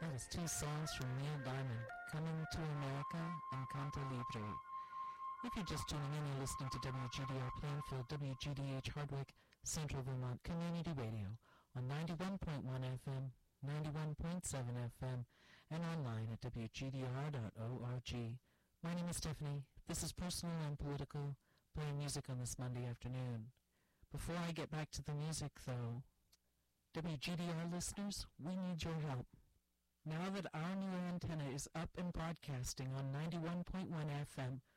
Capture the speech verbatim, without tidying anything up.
That is two songs from Neil Diamond, Coming to America and Canto Libre. If you're just tuning in, you're listening to W G D R Plainfield, W G D H Hardwick, Central Vermont Community Radio on ninety-one point one F M, ninety-one point seven F M, and online at W G D R dot org. My name is Stephanie. This is Personal and Political, playing music on this Monday afternoon. Before I get back to the music, though, W G D R listeners, we need your help. Now that our new antenna is up and broadcasting on ninety-one point one F M,